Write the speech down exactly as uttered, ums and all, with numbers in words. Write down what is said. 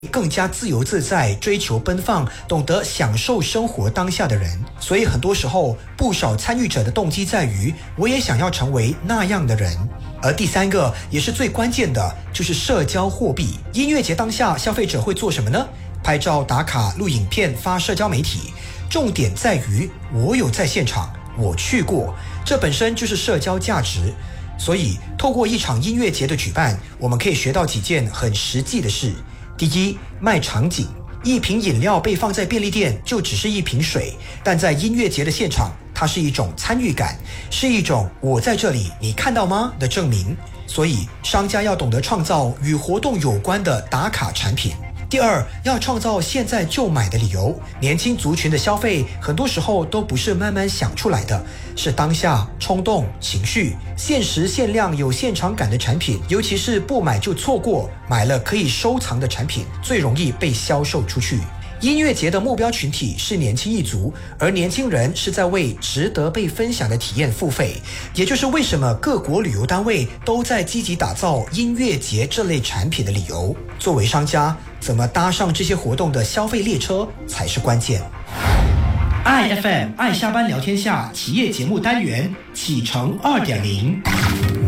更加自由自在，追求奔放，懂得享受生活当下的人。所以很多时候，不少参与者的动机在于，我也想要成为那样的人。而第三个也是最关键的，就是社交货币。音乐节当下，消费者会做什么呢？拍照打卡、录影片、发社交媒体。重点在于我有在现场，我去过，这本身就是社交价值。所以透过一场音乐节的举办，我们可以学到几件很实际的事。第一，卖场景。一瓶饮料被放在便利店就只是一瓶水，但在音乐节的现场，它是一种参与感，是一种我在这里你看到吗的证明。所以商家要懂得创造与活动有关的打卡产品。第二，要创造现在就买的理由。年轻族群的消费很多时候都不是慢慢想出来的，是当下冲动情绪，限时限量有现场感的产品，尤其是不买就错过，买了可以收藏的产品，最容易被销售出去。音乐节的目标群体是年轻一族，而年轻人是在为值得被分享的体验付费，也就是为什么各国旅游单位都在积极打造音乐节这类产品的理由。作为商家，怎么搭上这些活动的消费列车才是关键。I F M 爱下班聊天下企业节目单元启程 二点零。